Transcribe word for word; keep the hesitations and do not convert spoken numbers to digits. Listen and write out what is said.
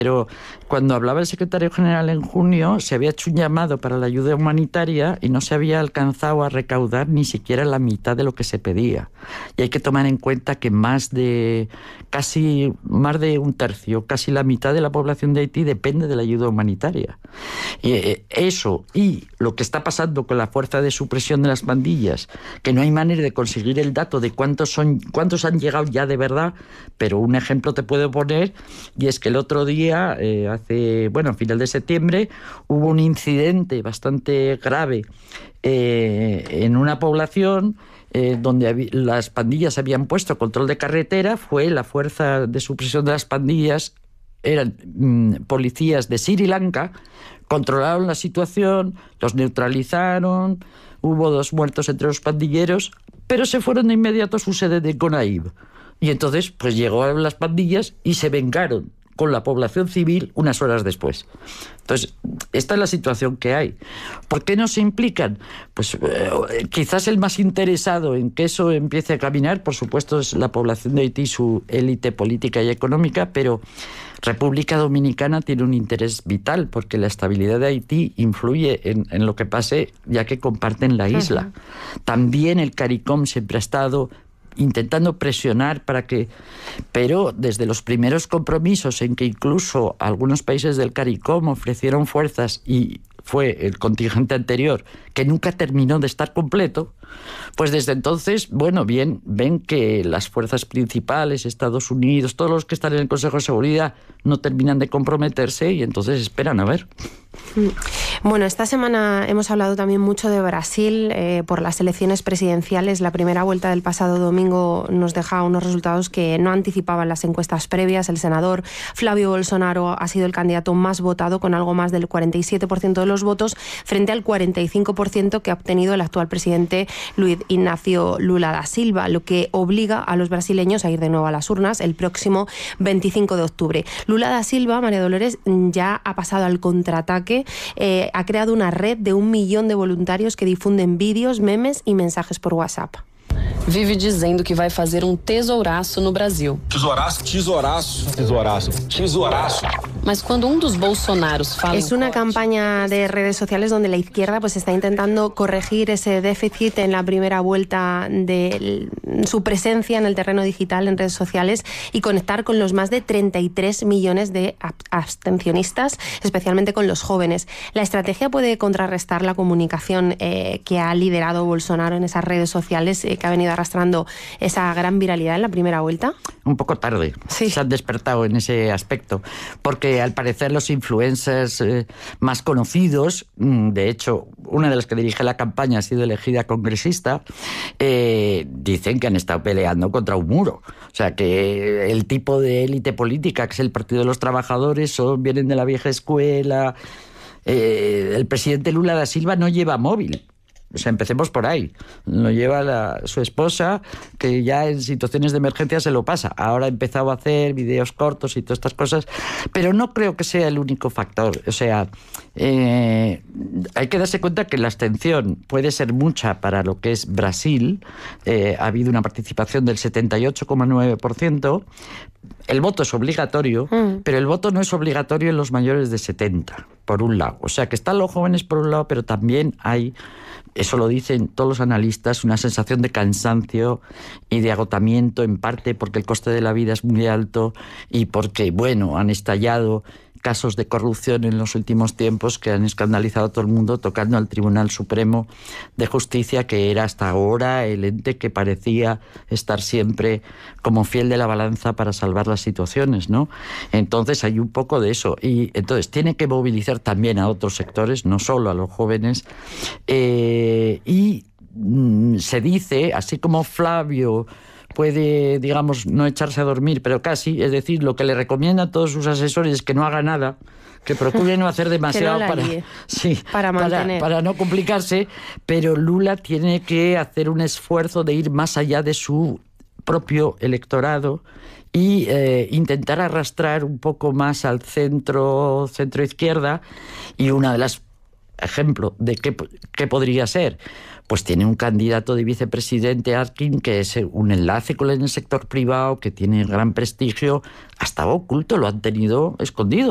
Pero cuando hablaba el secretario general en junio, se había hecho un llamado para la ayuda humanitaria y no se había alcanzado a recaudar ni siquiera la mitad de lo que se pedía. Y hay que tomar en cuenta que más de casi más de un tercio, casi la mitad de la población de Haití depende de la ayuda humanitaria. Y eso y lo que está pasando con la fuerza de supresión de las pandillas, que no hay manera de conseguir el dato de cuántos son, cuántos han llegado ya de verdad, pero un ejemplo te puedo poner, y es que el otro día Eh, hace, bueno, a final de septiembre, hubo un incidente bastante grave eh, en una población eh, donde había, las pandillas habían puesto control de carretera. Fue la fuerza de supresión de las pandillas, eran mmm, policías de Sri Lanka, controlaron la situación, los neutralizaron, hubo dos muertos entre los pandilleros, pero se fueron de inmediato a su sede de Conaib. Y entonces, pues llegaron las pandillas y se vengaron con la población civil unas horas después. Entonces, esta es la situación que hay. ¿Por qué no se implican? Pues eh, quizás el más interesado en que eso empiece a caminar, por supuesto, es la población de Haití, su élite política y económica, pero República Dominicana tiene un interés vital porque la estabilidad de Haití influye en, en lo que pase, ya que comparten la isla. Uh-huh. También el CARICOM siempre ha estado intentando presionar para que, pero desde los primeros compromisos en que incluso algunos países del CARICOM ofrecieron fuerzas, y fue el contingente anterior que nunca terminó de estar completo, pues desde entonces, bueno, bien, ven que las fuerzas principales, Estados Unidos, todos los que están en el Consejo de Seguridad, no terminan de comprometerse y entonces esperan a ver. Bueno, esta semana hemos hablado también mucho de Brasil eh, por las elecciones presidenciales. La primera vuelta del pasado domingo nos deja unos resultados que no anticipaban las encuestas previas. El senador Flávio Bolsonaro ha sido el candidato más votado, con algo más del cuarenta y siete por ciento de los votos, frente al cuarenta y cinco por ciento que ha obtenido el actual presidente Luiz Inácio Lula da Silva, lo que obliga a los brasileños a ir de nuevo a las urnas el próximo veinticinco de octubre. Lula da Silva, María Dolores, ya ha pasado al contraataque. Eh, ha creado una red de un millón de voluntarios que difunden vídeos, memes y mensajes por WhatsApp. Vive dizendo que vai fazer um tesouraço no Brasil. Tesouraço, tesouraço, tesouraço, tesouraço. Mas cuando un dos Bolsonaros fala... Es una campaña de redes sociales donde la izquierda pues está intentando corregir ese déficit en la primera vuelta de su presencia en el terreno digital, en redes sociales, y conectar con los más de treinta y tres millones de abstencionistas, especialmente con los jóvenes. ¿La estrategia puede contrarrestar la comunicación eh, que ha liderado Bolsonaro en esas redes sociales, eh, que ha venido arrastrando esa gran viralidad en la primera vuelta? Un poco tarde. Sí. Se han despertado en ese aspecto, porque al parecer los influencers eh, más conocidos, de hecho, una de las que dirige la campaña ha sido elegida congresista, eh, dicen que han estado peleando contra un muro. O sea, que el tipo de élite política, que es el Partido de los Trabajadores, son, vienen de la vieja escuela. Eh, el presidente Lula da Silva no lleva móvil. O sea, empecemos por ahí. Lo lleva la, su esposa, que ya en situaciones de emergencia se lo pasa. Ahora ha empezado a hacer videos cortos y todas estas cosas, pero no creo que sea el único factor. O sea, eh, hay que darse cuenta que la abstención puede ser mucha para lo que es Brasil. Eh, ha habido una participación del setenta y ocho coma nueve por ciento. El voto es obligatorio, mm. pero el voto no es obligatorio en los mayores de setenta, por un lado. O sea, que están los jóvenes por un lado, pero también hay... Eso lo dicen todos los analistas, una sensación de cansancio y de agotamiento, en parte porque el coste de la vida es muy alto y porque, bueno, han estallado casos de corrupción en los últimos tiempos que han escandalizado a todo el mundo, tocando al Tribunal Supremo de Justicia, que era hasta ahora el ente que parecía estar siempre como fiel de la balanza para salvar las situaciones, ¿no? Entonces hay un poco de eso. Y entonces tiene que movilizar también a otros sectores, no solo a los jóvenes. Eh, y mm, se dice, así como Flavio puede, digamos, no echarse a dormir, pero casi, es decir, lo que le recomienda a todos sus asesores es que no haga nada, que procure no hacer demasiado no para, sí, para, para, para no complicarse, pero Lula tiene que hacer un esfuerzo de ir más allá de su propio electorado y eh, intentar arrastrar un poco más al centro, centro izquierda, y una de las ejemplo de qué, qué podría ser, pues tiene un candidato de vicepresidente, Arkin, que es un enlace con el sector privado, que tiene gran prestigio, hasta oculto, lo han tenido escondido.